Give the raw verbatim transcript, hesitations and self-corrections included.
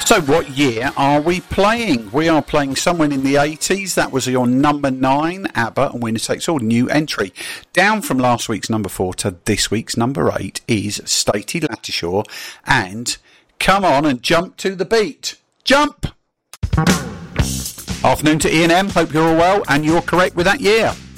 So what year are we playing? We are playing somewhere in the eighties. That was your number nine, ABBA, and Winner Takes All, new entry. Down from last week's number four to this week's number eight is Stacey Latishore and Come On and Jump to the Beat. Jump! Afternoon to E and M. Hope you're all well and you're correct with that year.